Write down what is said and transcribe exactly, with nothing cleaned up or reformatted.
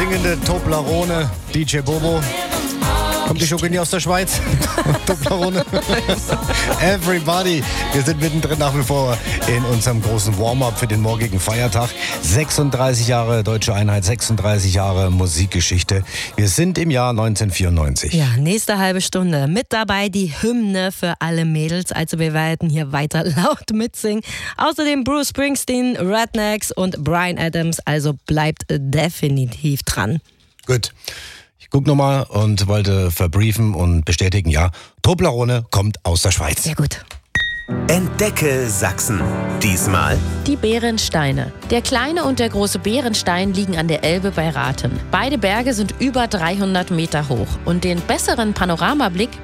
singende Toblerone, D J Bobo. Kommt die Schokini aus der Schweiz? Toblerone. Everybody. Wir sind mittendrin nach wie vor in unserem großen Warm-up für den morgigen Feiertag. sechsunddreißig Jahre Deutsche Einheit, sechsunddreißig Jahre Musikgeschichte. Wir sind im Jahr neunzehnhundertvierundneunzig. Ja, nächste halbe Stunde. Mit dabei die Hymne für alle Mädels. Also wir werden hier weiter laut mitsingen. Außerdem Bruce Springsteen, Rednecks und Bryan Adams. Also bleibt definitiv dran. Gut. Ich guck nochmal und wollte verbriefen und bestätigen, ja, Toblerone kommt aus der Schweiz. Sehr gut. Entdecke Sachsen. Diesmal die Bärensteine. Der kleine und der große Bärenstein liegen an der Elbe bei Rathem. Beide Berge sind über dreihundert Meter hoch und den besseren Panoramablick